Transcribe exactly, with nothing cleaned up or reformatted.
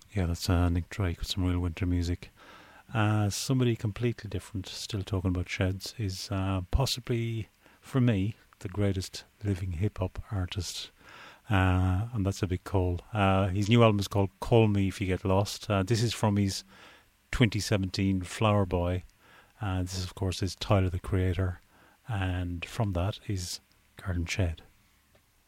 Yeah, that's uh, Nick Drake with some real winter music. Uh, somebody completely different, still talking about sheds, is uh, possibly, for me, the greatest living hip hop artist. Uh, and that's a big call. Uh, his new album is called Call Me If You Get Lost. Uh, this is from his twenty seventeen Flower Boy. Uh, this, of course, is Tyler the Creator. And from that is Garden Shed.